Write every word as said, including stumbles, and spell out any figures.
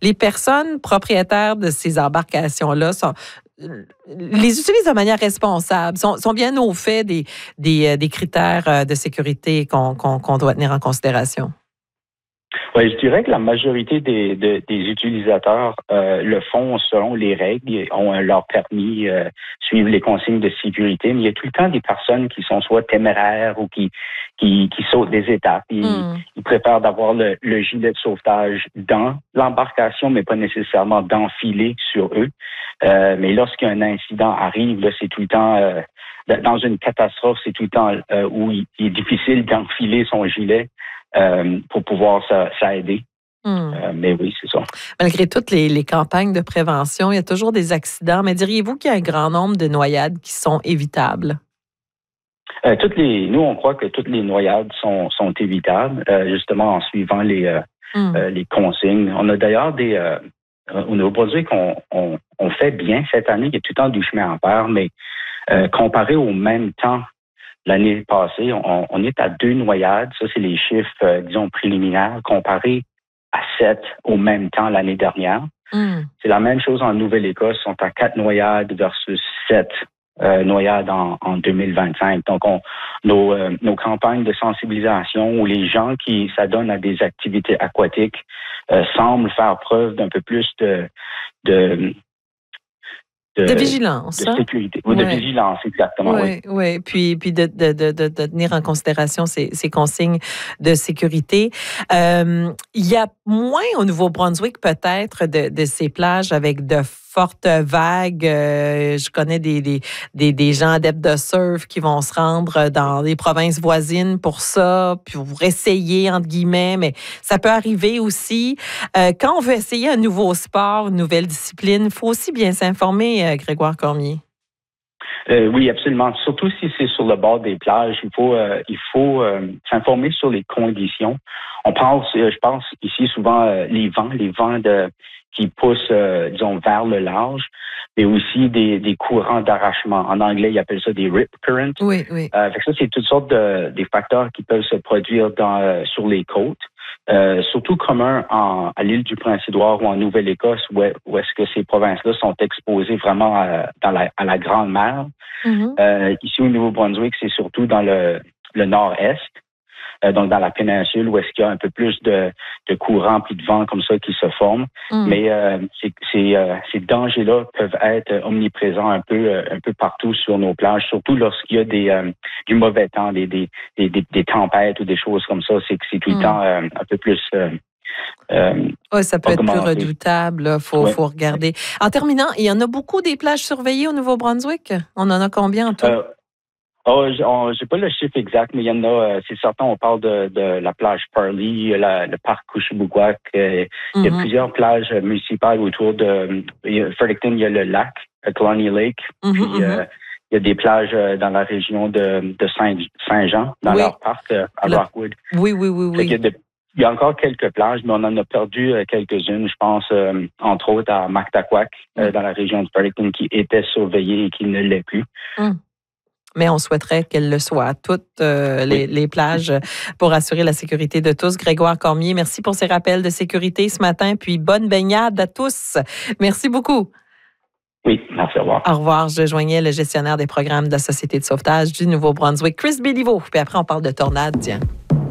les personnes propriétaires de ces embarcations-là sont, les utilisent de manière responsable, sont, sont bien au fait des, des, des critères de sécurité qu'on, qu'on, qu'on doit tenir en considération? Oui, je dirais que la majorité des, de, des utilisateurs euh, le font selon les règles, ont leur permis, euh, suivent les consignes de sécurité, mais il y a tout le temps des personnes qui sont soit téméraires ou qui qui, qui sautent des étapes. Ils, mm. ils préfèrent d'avoir le, le gilet de sauvetage dans l'embarcation, mais pas nécessairement d'enfiler sur eux. Euh, mais lorsqu'un incident arrive, là, c'est tout le temps... Euh, dans une catastrophe, c'est tout le temps euh, où il, il est difficile d'enfiler son gilet. Euh, pour pouvoir s'aider. Mm. Euh, mais oui, c'est ça. Malgré toutes les, les campagnes de prévention, il y a toujours des accidents. Mais diriez-vous qu'il y a un grand nombre de noyades qui sont évitables? Euh, toutes les, nous, on croit que toutes les noyades sont, sont évitables, euh, justement en suivant les, euh, mm. euh, les consignes. On a d'ailleurs des... Euh, au Nouveau-Brunswick, on, on, on fait bien cette année. Il y a tout le temps du chemin à faire, mais euh, comparé au même temps l'année passée, on, on est à deux noyades. Ça, c'est les chiffres, euh, disons, préliminaires, comparés à sept au même temps l'année dernière. Mm. C'est la même chose en Nouvelle-Écosse. Ils sont à quatre noyades versus sept euh, noyades en, en deux mille vingt-cinq. Donc, on, nos, euh, nos campagnes de sensibilisation où les gens qui s'adonnent à des activités aquatiques euh, semblent faire preuve d'un peu plus de... de De, de vigilance. De sécurité. Hein? Ou de ouais. vigilance, exactement. Oui, oui. oui. Puis, puis de, de, de, de, de tenir en considération ces, ces consignes de sécurité. Euh, il y a moins au Nouveau-Brunswick, peut-être, de, de ces plages avec de fortes vagues. Euh, je connais des, des, des, des gens adeptes de surf qui vont se rendre dans les provinces voisines pour ça, puis pour essayer, entre guillemets, mais ça peut arriver aussi. Euh, quand on veut essayer un nouveau sport, une nouvelle discipline, il faut aussi bien s'informer, euh, Grégoire Cormier. Euh, oui, absolument. Surtout si c'est sur le bord des plages, il faut euh, il faut euh, s'informer sur les conditions. On pense, euh, je pense ici souvent euh, les vents, les vents de qui poussent, euh, disons, vers le large, mais aussi des, des courants d'arrachement. En anglais, ils appellent ça des rip currents. Oui, oui. Euh, fait que ça, c'est toutes sortes de des facteurs qui peuvent se produire dans euh, sur les côtes. Euh, surtout commun en, à l'île du Prince-Édouard ou en Nouvelle-Écosse, où, où est-ce que ces provinces-là sont exposées vraiment à, dans la, à la Grande Mer. Mm-hmm. Euh, ici, au Nouveau-Brunswick, c'est surtout dans le, le nord-est, euh, donc dans la péninsule, où est-ce qu'il y a un peu plus de, de courants puis de vent comme ça qui se forment. Mm. Mais euh, c'est, c'est, euh, ces dangers-là peuvent être omniprésents un peu, euh, un peu partout sur nos plages, surtout lorsqu'il y a des, euh, du mauvais temps, des, des, des, des tempêtes ou des choses comme ça. C'est que c'est tout le mm. temps euh, un peu plus... Euh, Euh, oui, ça peut être plus redoutable. Il faut, ouais. faut regarder. En terminant, il y en a beaucoup des plages surveillées au Nouveau-Brunswick? On en a combien en tout? Euh, oh, j'ai pas le chiffre exact, mais il y en a, c'est certain, on parle de, de la plage Parley, la, le parc Couchibougouac. Euh, mm-hmm. Il y a plusieurs plages municipales autour de Fredericton, il y a le lac, Colony Lake. Mm-hmm, puis, mm-hmm. Euh, il y a des plages dans la région de, de Saint, Saint-Jean, dans oui. leur parc à le... Rockwood. Oui, oui, oui, oui. Il y a encore quelques plages, mais on en a perdu quelques-unes. Je pense, euh, entre autres, à Mactaquac, euh, mm. dans la région de Fredericton, qui étaient surveillées et qui ne l'est plus. Mm. Mais on souhaiterait qu'elles le soient à toutes euh, les, oui. les plages pour assurer la sécurité de tous. Grégoire Cormier, merci pour ces rappels de sécurité ce matin, puis bonne baignade à tous. Merci beaucoup. Oui, merci, au revoir. Au revoir. Je joignais le gestionnaire des programmes de la Société de sauvetage du Nouveau-Brunswick, Chris Béliveau. Puis après, on parle de tornades, tiens.